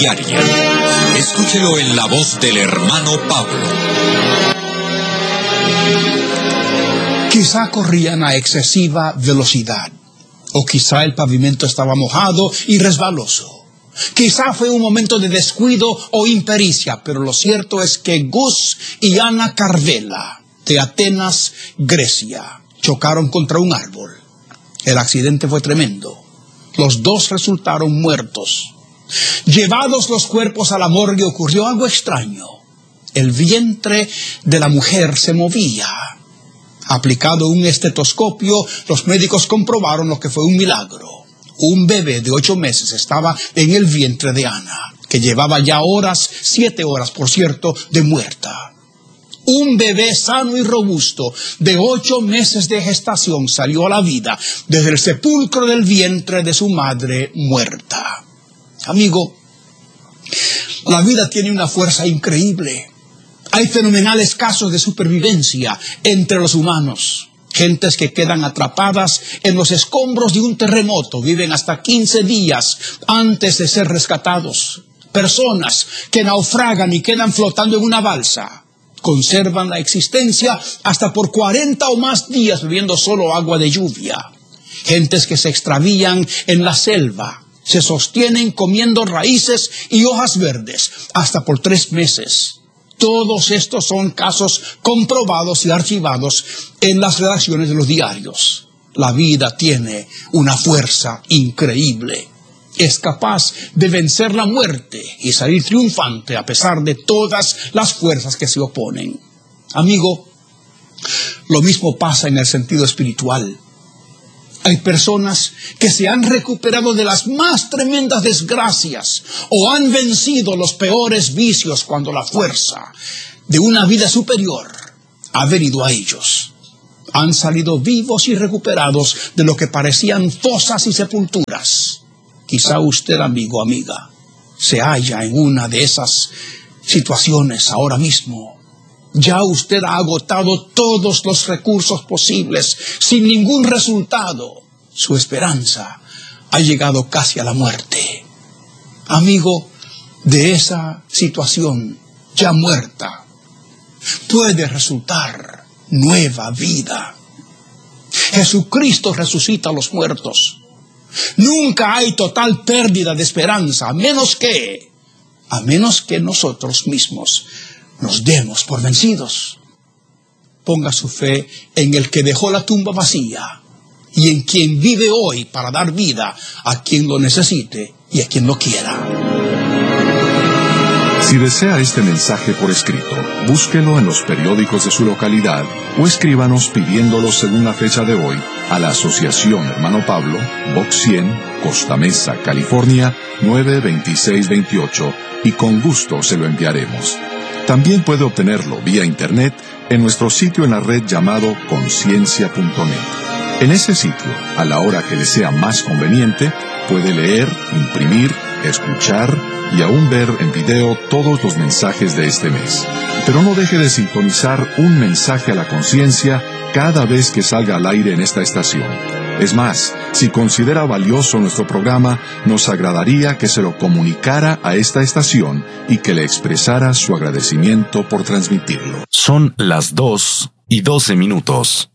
Diaria. Escúchelo en la voz del hermano Pablo. Quizá corrían a excesiva velocidad, o quizá el pavimento estaba mojado y resbaloso. Quizá fue un momento de descuido o impericia, pero lo cierto es que Gus y Ana Carvela, de Atenas, Grecia, chocaron contra un árbol. El accidente fue tremendo. Los dos resultaron muertos. Llevados los cuerpos a la morgue ocurrió algo extraño. El vientre de la mujer se movía. Aplicado un estetoscopio, los médicos comprobaron lo que fue un milagro. Un bebé de 8 meses estaba en el vientre de Ana, que llevaba ya 7 horas, por cierto, de muerta. Un bebé sano y robusto, de 8 meses de gestación, salió a la vida desde el sepulcro del vientre de su madre muerta. Amigo, la vida tiene una fuerza increíble. Hay fenomenales casos de supervivencia entre los humanos. Gentes que quedan atrapadas en los escombros de un terremoto, viven hasta 15 días antes de ser rescatados. Personas que naufragan y quedan flotando en una balsa, conservan la existencia hasta por 40 o más días bebiendo solo agua de lluvia. Gentes que se extravían en la selva, se sostienen comiendo raíces y hojas verdes hasta por 3 meses. Todos estos son casos comprobados y archivados en las redacciones de los diarios. La vida tiene una fuerza increíble. Es capaz de vencer la muerte y salir triunfante a pesar de todas las fuerzas que se oponen. Amigo, lo mismo pasa en el sentido espiritual. Hay personas que se han recuperado de las más tremendas desgracias o han vencido los peores vicios cuando la fuerza de una vida superior ha venido a ellos. Han salido vivos y recuperados de lo que parecían fosas y sepulturas. Quizá usted, amigo, amiga, se halla en una de esas situaciones ahora mismo. Ya usted ha agotado todos los recursos posibles sin ningún resultado. Su esperanza ha llegado casi a la muerte. Amigo, de esa situación ya muerta puede resultar nueva vida. Jesucristo resucita a los muertos. Nunca hay total pérdida de esperanza, a menos que nosotros mismos nos demos por vencidos. Ponga su fe en el que dejó la tumba vacía y en quien vive hoy para dar vida a quien lo necesite y a quien lo quiera. Si desea este mensaje por escrito, búsquelo en los periódicos de su localidad o escríbanos pidiéndolo según la fecha de hoy a la Asociación Hermano Pablo, Box 100, Costa Mesa, California, 92628, y con gusto se lo enviaremos. También puede obtenerlo vía internet en nuestro sitio en la red llamado conciencia.net. En ese sitio, a la hora que le sea más conveniente, puede leer, imprimir, escuchar y aún ver en video todos los mensajes de este mes. Pero no deje de sintonizar un mensaje a la conciencia cada vez que salga al aire en esta estación. Es más, si considera valioso nuestro programa, nos agradaría que se lo comunicara a esta estación y que le expresara su agradecimiento por transmitirlo. Son las 2:12.